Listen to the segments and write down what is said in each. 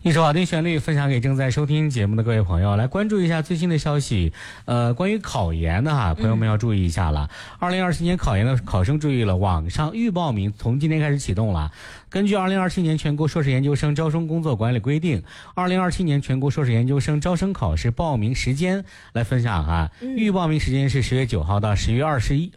一首好听旋律分享给正在收听节目的各位朋友，来关注一下最新的消息。关于考研的哈，朋友们要注意一下了。2027年考研的考生注意了，网上预报名从今天开始启动了。根据2027年全国硕士研究生招生工作管理规定，2027年全国硕士研究生招生考试报名时间来分享哈。预报名时间是10月9号到10月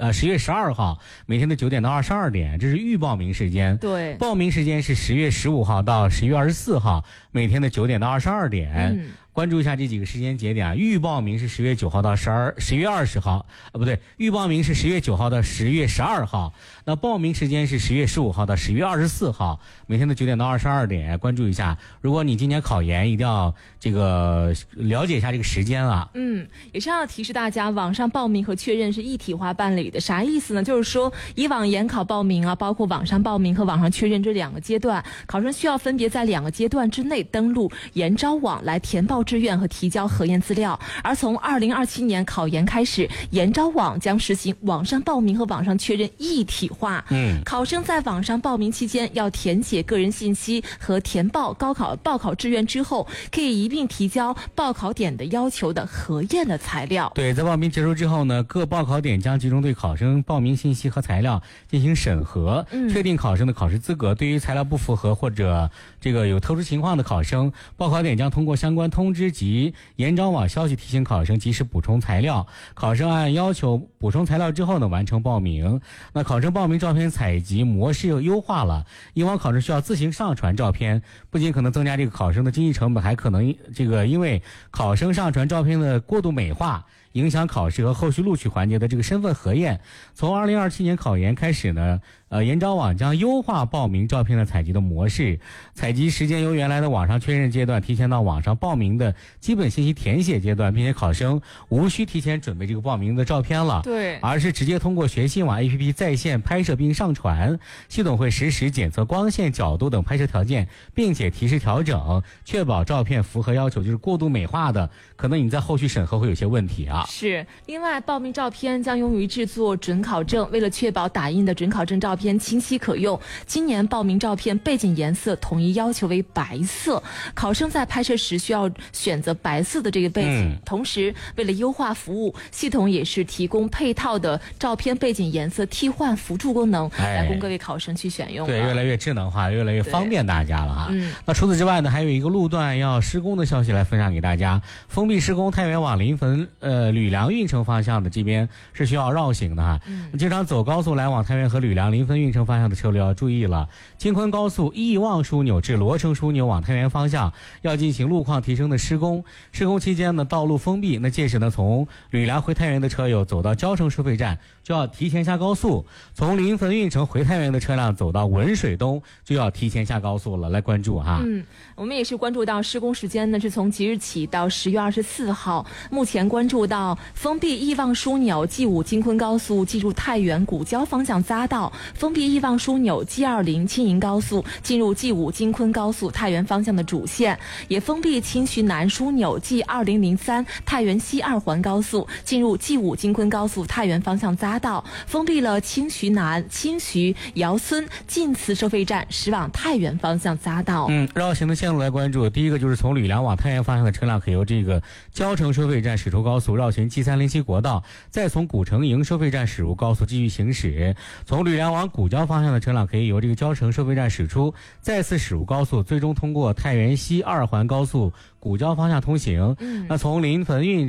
12号，每天的9点到22点，这是预报名时间。 对， 报名时间是10月15号到10月24号，每天的9点到22点。关注一下这几个时间节点啊。预报名是10月9号到10月20号，不对，预报名是10月9号到10月12号，那报名时间是10月15号到10月24号，每天的9点到22点。关注一下，如果你今年考研，一定要了解一下这个时间啊。 也是要提示大家，网上报名和确认是一体化办理的。啥意思呢？就是说以往研考报名啊，包括网上报名和网上确认这两个阶段，考生需要分别在2个阶段之内登录研招网来填报志愿和提交核验资料。而从2027年考研开始，研招网将实行网上报名和网上确认一体化。考生在网上报名期间要填写个人信息和填报报考志愿之后，可以一并提交报考点的要求的核验的材料。 对，在报名结束之后呢，各报考点将集中对考生报名信息和材料进行审核，确定考生的考试资格。对于材料不符合或者有特殊情况的考生，报考点将通过相关通知及研招网消息提醒考生及时补充材料。考生按要求补充材料之后呢，完成报名。那考生报名照片采集模式优化了，以往考生需要自行上传照片，不仅可能增加这个考生的经济成本，还可能因为考生上传照片的过度美化，影响考试和后续录取环节的这个身份核验。从2027年考研开始呢，研招网将优化报名照片的采集的模式，采集时间由原来的网上确认阶段提前到网上报名的基本信息填写阶段，并且考生无需提前准备这个报名的照片了， 对， 而是直接通过学信网 APP 在线拍摄并上传，系统会实时检测光线、角度等拍摄条件，并且提示调整，确保照片符合要求。就是过度美化的，可能你在后续审核会有些问题啊。 是，另外报名照片将用于制作准考证，为了确保打印的准考证照片清晰可用，今年报名照片背景颜色统一要求为白色，考生在拍摄时需要选择白色的这个背景。同时为了优化服务，系统也是提供配套的照片背景颜色替换辅助功能，来供各位考生去选用。 对，越来越智能化，越来越方便大家了哈。那除此之外呢，还有一个路段要施工的消息来分享给大家。封闭施工太原往临汾吕梁运城方向的这边是需要绕行的哈。经常走高速来往太原和吕梁临汾运城方向的车流要注意了。京昆高速义望枢纽至罗城枢纽往太原方向要进行路况提升的施工，施工期间呢道路封闭，那届时呢从吕梁回太原的车友走到交城收费站就要提前下高速，从临汾运城回太原的车辆走到文水东就要提前下高速了，来关注哈。 我们也是关注到施工时间呢是从即日起到10月24号，目前关注到封闭义望枢纽 G5 京昆高速进入太原古交方向匝道，封闭义望枢纽 G20 青银高速进入 G5 京昆高速太原方向的主线，也封闭清徐南枢纽 G2003 太原西2环高速进入 G5 京昆高速太原方向匝道，封闭了清徐南、清徐、姚村、晋祠收费站驶往太原方向匝道。 绕行的线路来关注，第一个就是从吕梁往太原方向的车辆可由这个交城收费站驶出高速绕行 G307国道，再从古城营收费站驶入高速继续行驶。从吕梁往古交方向的车辆可以由这个交城收费站驶出，再次驶入高速，最终通过太原西2环高速古交方向通行。那从临汾运